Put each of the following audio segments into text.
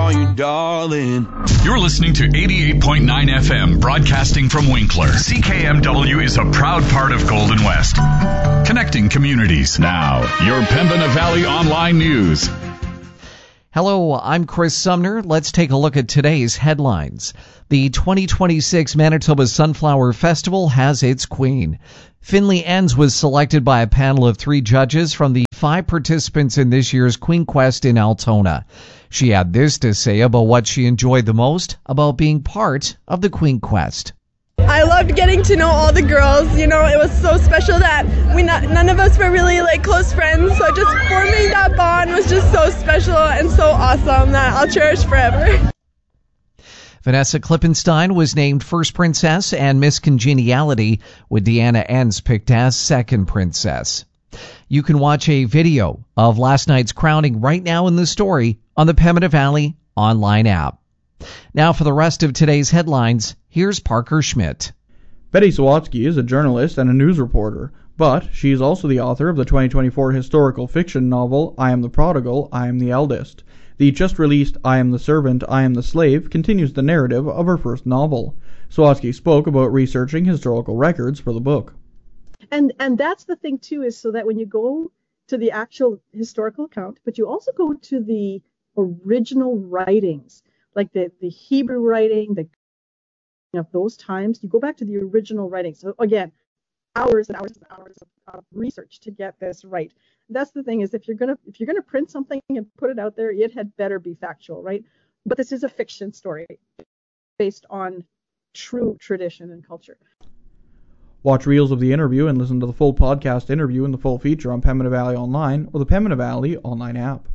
call you darling. You're listening to 88.9 FM, broadcasting from Winkler. CKMW is a proud part of Golden West, connecting communities. Now, your Pembina Valley Online News. Hello, I'm Chris Sumner. Let's take a look at today's headlines. The 2026 Manitoba Sunflower Festival has its queen. Finley Enns was selected by a panel of 3 judges from the 5 participants in this year's Queen Quest in Altona. She had this to say about what she enjoyed the most about being part of the Queen Quest. I loved getting to know all the girls. You know, it was so special that none of us were really close friends. So just forming that bond was just so special and so awesome that I'll cherish forever. Vanessa Klippenstein was named first princess and Miss Congeniality, with Deanna Enns picked as second princess. You can watch a video of last night's crowning right now in the story on the Pembina Valley online app. Now for the rest of today's headlines, here's Parker Schmidt. Betty Sawatsky is a journalist and a news reporter, but she is also the author of the 2024 historical fiction novel I Am the Prodigal, I Am the Eldest. The just-released I Am the Servant, I Am the Slave continues the narrative of her first novel. Sawatsky spoke about researching historical records for the book. And that's the thing, too, is so that when you go to the actual historical account, but you also go to the original writings, like the Hebrew writing, of those times, you go back to the original writings. So again, hours and hours and hours of research to get this right. That's the thing, is if you're gonna print something and put it out there, it had better be factual, right? But this is a fiction story based on true tradition and culture. Watch reels of the interview and listen to the full podcast interview and the full feature on Pembina Valley Online or the Pembina Valley Online app.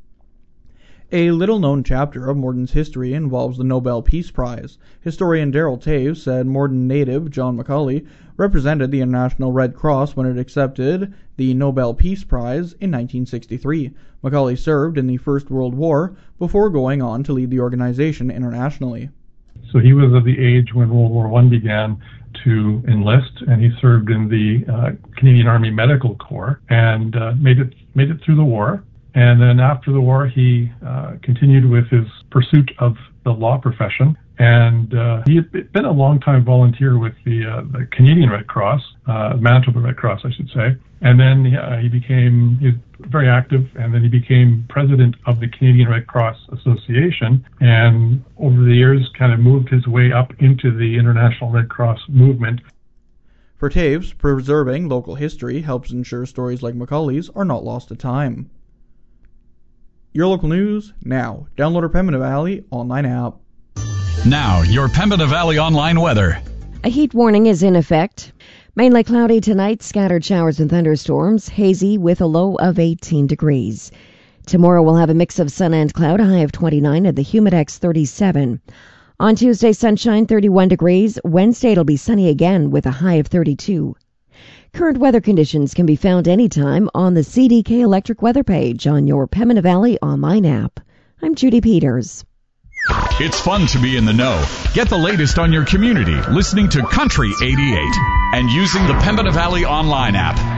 A little-known chapter of Morton's history involves the Nobel Peace Prize. Historian Daryl Taves said Morton native John McCauley represented the International Red Cross when it accepted the Nobel Peace Prize in 1963. McCauley served in the First World War before going on to lead the organization internationally. So he was of the age when World War I began to enlist, and he served in the Canadian Army Medical Corps and made it through the war. And then after the war, he continued with his pursuit of the law profession. And he had been a long-time volunteer with the Canadian Red Cross, Manitoba Red Cross, I should say. And then he was very active, and then he became president of the Canadian Red Cross Association. And over the years, kind of moved his way up into the International Red Cross movement. For Taves, preserving local history helps ensure stories like Macaulay's are not lost to time. Your local news now. Download our Pembina Valley Online app. Now, your Pembina Valley Online weather. A heat warning is in effect. Mainly cloudy tonight, scattered showers and thunderstorms, hazy with a low of 18 degrees. Tomorrow we'll have a mix of sun and cloud, a high of 29 and the Humidex 37. On Tuesday, sunshine, 31 degrees. Wednesday it'll be sunny again with a high of 32. Current weather conditions can be found anytime on the CDK Electric weather page on your Pembina Valley Online app. I'm Judy Peters. It's fun to be in the know. Get the latest on your community listening to Country 88 and using the Pembina Valley Online app.